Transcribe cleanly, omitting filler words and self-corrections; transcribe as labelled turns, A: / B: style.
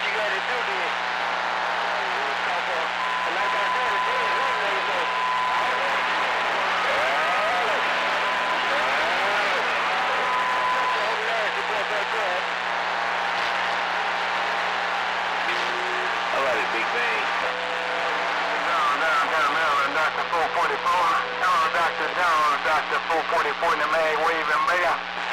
A: you got to do then. And like I said, it is Sunday, so I don't want you to
B: Alright, Big Bang.
A: Downtown Maryland, Dr. 444. Hello, Dr. Jones, Dr. 444 in the mag waving bear.